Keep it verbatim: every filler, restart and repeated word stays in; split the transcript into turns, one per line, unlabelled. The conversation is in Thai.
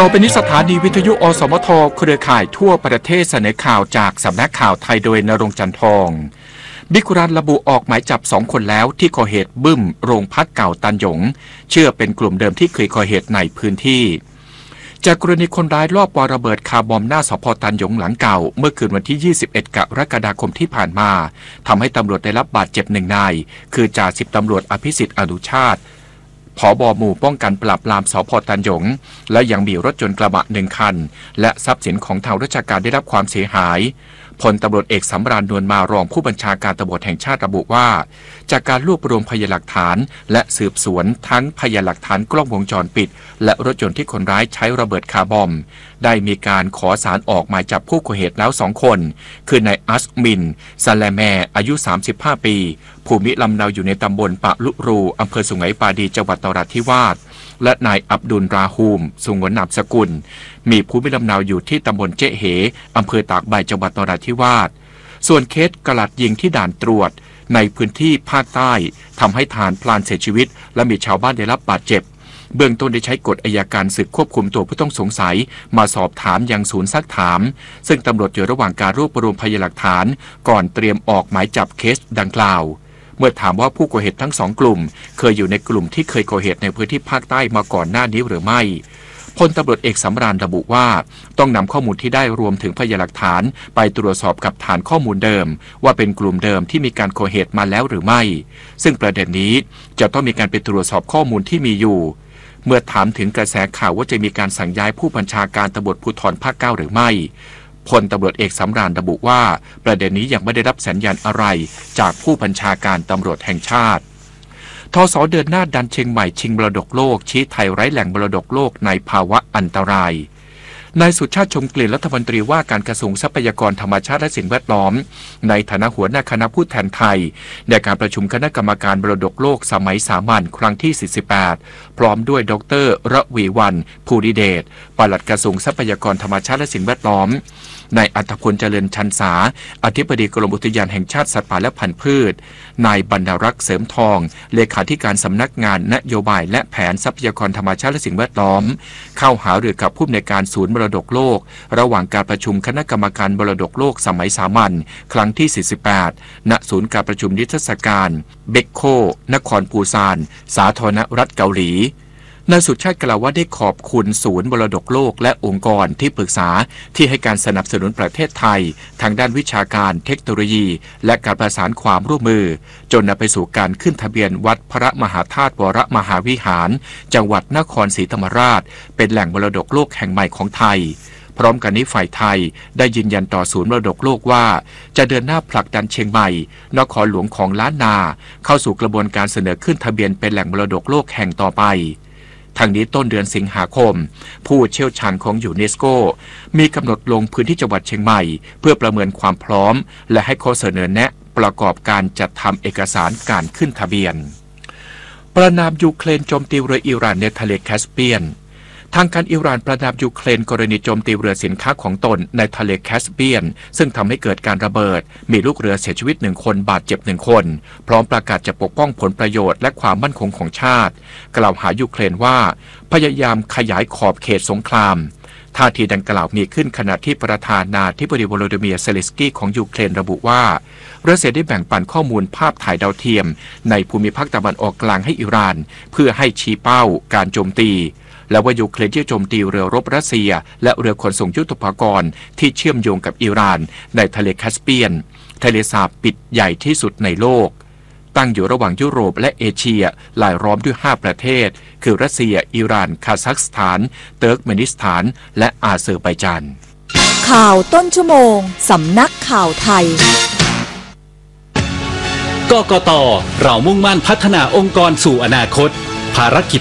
ต่อไปนี้สถานีวิทยุอสมทเครือข่ายทั่วประเทศเสนอข่าวจากสำนักข่าวไทยโดยณรงค์จันทองบิ๊กรันระบุออกหมายจับสองคนแล้วที่ก่อเหตุบึ้มโรงพักเก่าตันหยงเชื่อเป็นกลุ่มเดิมที่เคยก่อเหตุในพื้นที่จากกรณีคนร้ายลอบวางระเบิดคาร์บอมหน้าสพตันหยงหลังเก่าเมื่อคืนวันที่ยี่สิบเอ็ดกรกฎาคมที่ผ่านมาทำให้ตำรวจได้รับบาดเจ็บหนึ่งนายคือจ่าสิบตำรวจอภิสิทธิ์อนุชาติผบ.หมู่ป้องกันปราบปรามสพ.ตันหยงและยังมีรถยนต์กระบะหนึ่งคันและทรัพย์สินของทางราชการได้รับความเสียหายพลตำรวจเอกสำราญนวลมารองผู้บัญชาการตำรวจแห่งชาติระบุว่าจากการรวบรวมพยานหลักฐานและสืบสวนทั้งพยานหลักฐานกล้องวงจรปิดและรถยนต์ที่คนร้ายใช้ระเบิดคาร์บอมได้มีการขอศาลออกหมายจับผู้ก่อเหตุแล้วสองคนคือนายอัสมินซาลาแมอายุสามสิบห้าปีภูมิลำเนาอยู่ในตำบลปะลุรูอำเภอสุไหงปาดีจังหวัดนราธิวาสและนายอับดุลราฮูมสุงวนนามสกุลมีภูมิลำเนาอยู่ที่ตำบลเจ๊เหอำเภอตากใบจังหวัดนราธิวาสส่วนเคสกราดยิงที่ด่านตรวจในพื้นที่ภาคใต้ทำให้ทหารพลานเสียชีวิตและมีชาวบ้านได้รับบาดเจ็บเบื้องต้นได้ใช้กฎอัยการศึกควบคุมตัวผู้ต้องสงสัยมาสอบถามยังศูนย์ซักถามซึ่งตำรวจอยู่ระหว่างการรวบรวมพยานหลักฐานก่อนเตรียมออกหมายจับเคสดังกล่าวเมื่อถามว่าผู้ก่อเหตุทั้งสองกลุ่มเคยอยู่ในกลุ่มที่เคยก่อเหตุในพื้นที่ภาคใต้มาก่อนหน้านี้หรือไม่พลตำรวจเอกสำราญระบุว่าต้องนำข้อมูลที่ได้รวมถึงพยานหลักฐานไปตรวจสอบกับฐานข้อมูลเดิมว่าเป็นกลุ่มเดิมที่มีการก่อเหตุมาแล้วหรือไม่ซึ่งประเด็นนี้จะต้องมีการไปตรวจสอบข้อมูลที่มีอยู่เมื่อถามถึงกระแสข่าวว่าจะมีการสั่งย้ายผู้บัญชาการตำรวจภูธรภาคเก้าหรือไม่พลตำรวจเอกสำราญระบุว่าประเด็นนี้ยังไม่ได้รับสัญญาณอะไรจากผู้บัญชาการตำรวจแห่งชาติทส.เดินหน้าดันเชียงใหม่ชิงมรดกโลกชี้ไทยไร้แหล่งมรดกโลกในภาวะอันตรายนายสุชาติชมกลิ่นรัฐมนตรีว่าการกระทรวงทรัพยากรธรรมชาติและสิ่งแวดล้อมในฐานะหัวหน้าคณะผู้แทนไทยในการประชุมคณะกรรมการมรดกโลกสมัยสามัญครั้งที่สี่สิบแปดพร้อมด้วยดร.ระวีวรรณภูริเดชปลัดกระทรวงทรัพยากรธรรมชาติและสิ่งแวดล้อมนายอัธพลเจริญชันษาอธิบดีกรมอุทยานแห่งชาติสัตว์ป่าและพันธุ์พืชนายบรรณรักษ์เสริมทองเลขาธิการสำนักงานนโยบายและแผนทรัพยากรธรรมชาติและสิ่งแวดล้อมเข้าหารือกับผู้อำนวยการศูนย์มรดกโลกระหว่างการประชุมคณะกรรมการมรดกโลกสมัยสามัญครั้งที่สี่สิบแปดณศูนย์การประชุมนิทรรศการเบกโคนครปูซานสาธารณรัฐเกาหลีนายสุชาติกล่าวว่าได้ขอบคุณศูนย์มรดกโลกและองค์กรที่ปรึกษาที่ให้การสนับสนุนประเทศไทยทางด้านวิชาการเทคโนโลยีและการประสานความร่วมมือจนนำไปสู่การขึ้นทะเบียนวัดพระมหาธาตุวรมหาวิหารจังหวัดนครศรีธรรมราชเป็นแหล่งมรดกโลกแห่งใหม่ของไทยพร้อมกันนี้ฝ่ายไทยได้ยืนยันต่อศูนย์มรดกโลกว่าจะเดินหน้าผลักดันเชียงใหม่นครหลวงของล้านนาเข้าสู่กระบวนการเสนอขึ้นทะเบียนเป็นแหล่งมรดกโลกแห่งต่อไปทางนี้ต้นเดือนสิงหาคมผู้เชี่ยวชาญของยูเนสโกมีกำหนดลงพื้นที่จังหวัดเชียงใหม่เพื่อประเมินความพร้อมและให้ข้อเสนอแนะประกอบการจัดทำเอกสารการขึ้นทะเบียนประนามยูเครนโจมตีเรืออิหร่านในทะเลแคสเปียนทางการอิหร่านประนามยูเครนกรณีโจมตีเรือสินค้าของตนในทะเลแคสเปียนซึ่งทำให้เกิดการระเบิดมีลูกเรือเสียชีวิตหนึ่งคนบาดเจ็บหนึ่งคนพร้อมประกาศจะปกป้องผลประโยชน์และความมั่นคงของชาติกล่าวหายูเครนว่าพยายามขยายขอบเขตสงครามท่าทีดังกล่าวมีขึ้นขณะที่ประธานาธิบดีวโลดิเมียร์เซเลนสกี้ของยูเครนระบุว่ารัสเซียได้แบ่งปันข้อมูลภาพถ่ายดาวเทียมในภูมิภาคตะวันออกกลางให้อิหร่านเพื่อให้ชี้เป้าการโจมตีและว่ายูเครนที่โจมตีเรือรบรัสเซียและเรือขนส่งยุทโธปกรณ์ที่เชื่อมโยงกับอิหร่านในทะเลแคสเปียนทะเลสาบปิดใหญ่ที่สุดในโลกตั้งอยู่ระหว่างยุโรปและเอเชียรายล้อมด้วยห้าประเทศคือรัสเซียอิหร่านคาซัคสถานเติร์กเมนิสถานและอาเซอร์ไบจาน
ข่าวต้นชั่วโมงสำนักข่าวไทย
กกต.เรามุ่งมั่นพัฒนาองค์กรสู่อนาคตภารกิจ